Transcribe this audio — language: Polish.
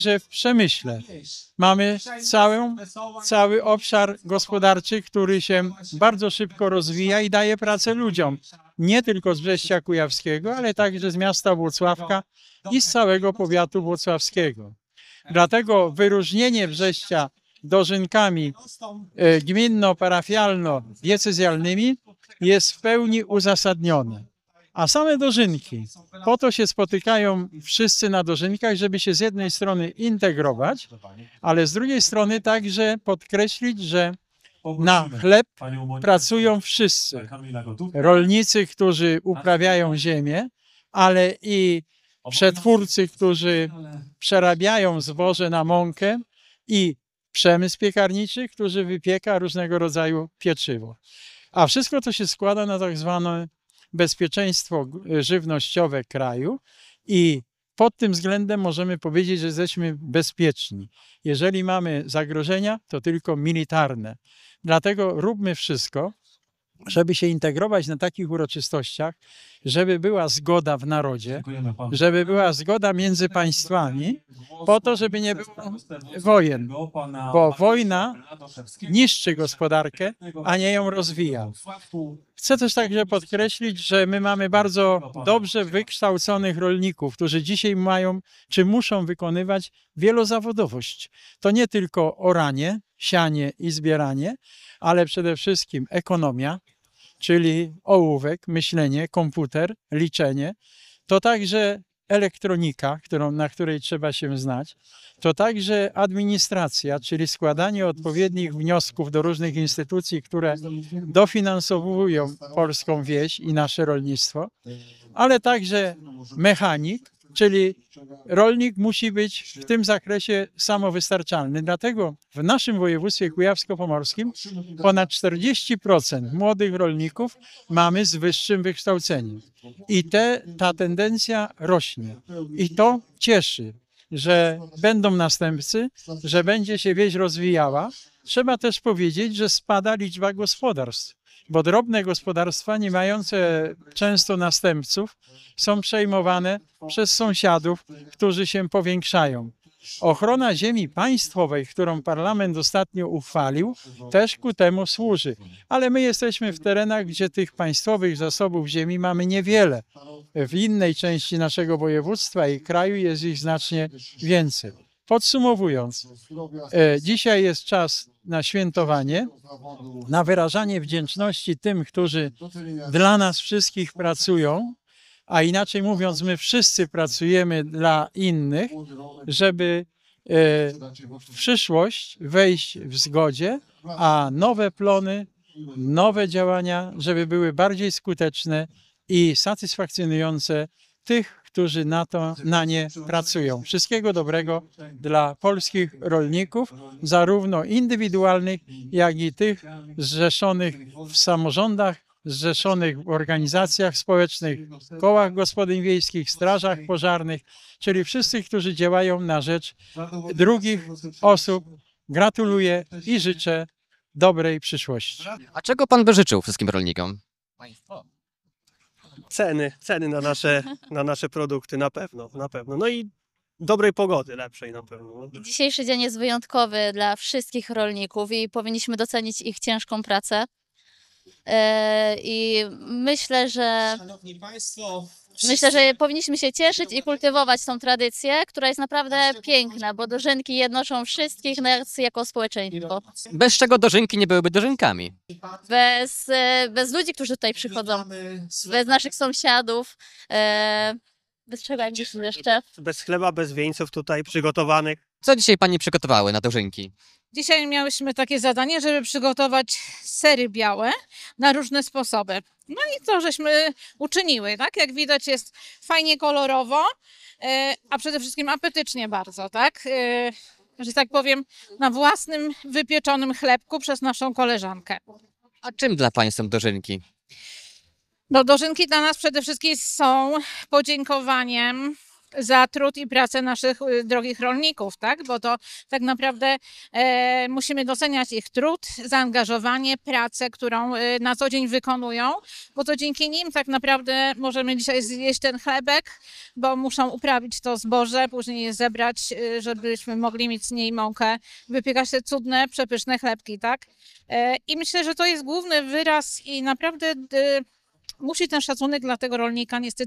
że w przemyśle mamy cały obszar gospodarczy, który się bardzo szybko rozwija i daje pracę ludziom. Nie tylko z Brześcia Kujawskiego, ale także z miasta Włocławka i z całego powiatu włocławskiego. Dlatego wyróżnienie Brześcia dożynkami gminno-parafialno-diecezjalnymi jest w pełni uzasadnione. A same dożynki, po to się spotykają wszyscy na dożynkach, żeby się z jednej strony integrować, ale z drugiej strony także podkreślić, że na chleb pracują wszyscy. Rolnicy, którzy uprawiają ziemię, ale i przetwórcy, którzy przerabiają zboże na mąkę i przemysł piekarniczy, który wypieka różnego rodzaju pieczywo. A wszystko to się składa na tak zwane bezpieczeństwo żywnościowe kraju i pod tym względem możemy powiedzieć, że jesteśmy bezpieczni. Jeżeli mamy zagrożenia, to tylko militarne. Dlatego róbmy wszystko, żeby się integrować na takich uroczystościach, żeby była zgoda w narodzie, żeby była zgoda między państwami, po to, żeby nie było wojen, bo wojna niszczy gospodarkę, a nie ją rozwija. Chcę też także podkreślić, że my mamy bardzo dobrze wykształconych rolników, którzy dzisiaj mają, czy muszą wykonywać wielozawodowość. To nie tylko oranie, sianie i zbieranie, ale przede wszystkim ekonomia, czyli ołówek, myślenie, komputer, liczenie. To także elektronika, na której trzeba się znać. To także administracja, czyli składanie odpowiednich wniosków do różnych instytucji, które dofinansowują polską wieś i nasze rolnictwo, ale także mechanik, czyli rolnik musi być w tym zakresie samowystarczalny. Dlatego w naszym województwie kujawsko-pomorskim ponad 40% młodych rolników mamy z wyższym wykształceniem. I ta tendencja rośnie. I to cieszy, że będą następcy, że będzie się wieś rozwijała. Trzeba też powiedzieć, że spada liczba gospodarstw, bo drobne gospodarstwa, nie mające często następców, są przejmowane przez sąsiadów, którzy się powiększają. Ochrona ziemi państwowej, którą parlament ostatnio uchwalił, też ku temu służy. Ale my jesteśmy w terenach, gdzie tych państwowych zasobów ziemi mamy niewiele. W innej części naszego województwa i kraju jest ich znacznie więcej. Podsumowując, dzisiaj jest czas na świętowanie, na wyrażanie wdzięczności tym, którzy dla nas wszystkich pracują, a inaczej mówiąc, my wszyscy pracujemy dla innych, żeby w przyszłość wejść w zgodzie, a nowe plony, nowe działania, żeby były bardziej skuteczne i satysfakcjonujące tych, którzy na nie pracują. Wszystkiego dobrego dla polskich rolników, zarówno indywidualnych, jak i tych zrzeszonych w samorządach, zrzeszonych w organizacjach społecznych, kołach gospodyń wiejskich, strażach pożarnych, czyli wszyscy, którzy działają na rzecz drugich osób. Gratuluję i życzę dobrej przyszłości. A czego pan by życzył wszystkim rolnikom? Ceny na nasze produkty, na pewno. No i dobrej pogody, lepszej na pewno. Dzisiejszy dzień jest wyjątkowy dla wszystkich rolników i powinniśmy docenić ich ciężką pracę. I myślę, że powinniśmy się cieszyć i kultywować tą tradycję, która jest naprawdę piękna, bo dożynki jednoczą wszystkich nas jako społeczeństwo. Bez czego dożynki nie byłyby dożynkami? Bez ludzi, którzy tutaj przychodzą, bez naszych sąsiadów, bez czego jeszcze? Bez chleba, bez wieńców tutaj przygotowanych. Co dzisiaj pani przygotowały na dożynki? Dzisiaj miałyśmy takie zadanie, żeby przygotować sery białe na różne sposoby. No i to żeśmy uczyniły, tak? Jak widać jest fajnie kolorowo, a przede wszystkim apetycznie bardzo, tak? Że tak powiem, na własnym wypieczonym chlebku przez naszą koleżankę. A czym dla pań są dożynki? No, dożynki dla nas przede wszystkim są podziękowaniem za trud i pracę naszych drogich rolników, tak? Bo to tak naprawdę musimy doceniać ich trud, zaangażowanie, pracę, którą na co dzień wykonują, bo to dzięki nim tak naprawdę możemy dzisiaj zjeść ten chlebek, bo muszą uprawić to zboże, później je zebrać, żebyśmy mogli mieć z niej mąkę, wypiekać te cudne, przepyszne chlebki, tak? I myślę, że to jest główny wyraz i naprawdę musi ten szacunek dla tego rolnika niestety